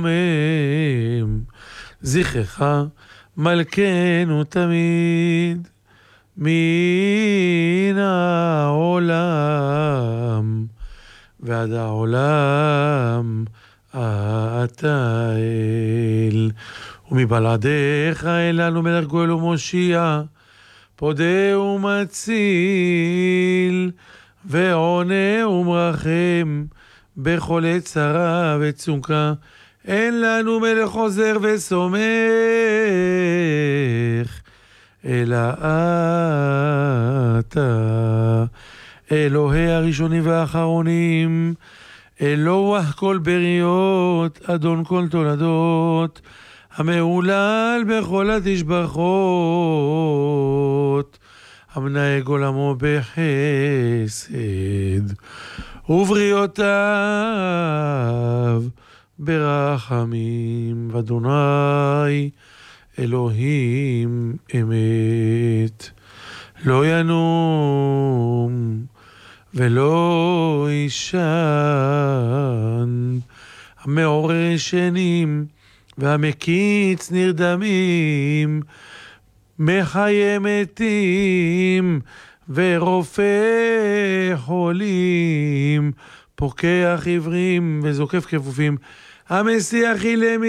זכרך מלכנו תמיד מן העולם ועד העולם אתה אל, ומבלעדיך אלנו מלך גואל ומושיע, פודה ומציל ועונה ומרחם בכל עת צרה וצוקה. אין לנו מלך עוזר וסומך אלא אתה, אלוהי הראשונים והאחרונים, אלוה כל בריות, אדון כל תולדות, המהולל בכל התשבחות, המנהג עולמו בחסד ובריאותיו ברחמים, ואדוני אלוהים אמת, לא ינום ולא ישן, המעורר ישנים והמקיץ נרדמים, מחיה מתים ורופא חולים, פוקח עיוורים וזוקף כפופים, המסיח אילם